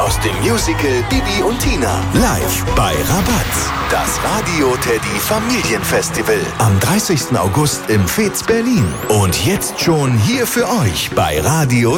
aus dem Musical Bibi und Tina. Live bei Rabatz. Das Radio Teddy Familienfestival. Am 30. August im Fez Berlin. Und jetzt schon hier für euch bei Radio